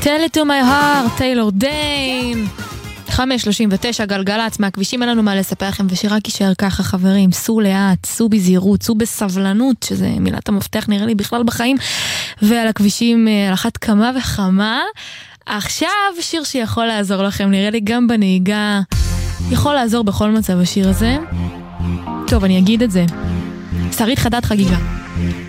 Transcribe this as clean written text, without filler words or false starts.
Tell it to my heart, טיילור דיין. 5:39 גלגלץ, מהכבישים אין לנו מה לספר לכם, ושרק יישאר ככה חברים, סעו לאט, סעו בזהירות, סעו בסבלנות, שזה מילת המפתח נראה לי בכלל בחיים, ועל הכבישים על אחת כמה וכמה. עכשיו שיר שיכול לעזור לכם, נראה לי גם בנהיגה, יכול לעזור בכל מצב השיר הזה. טוב, אני אגיד את זה. שרית חדד חגיגה.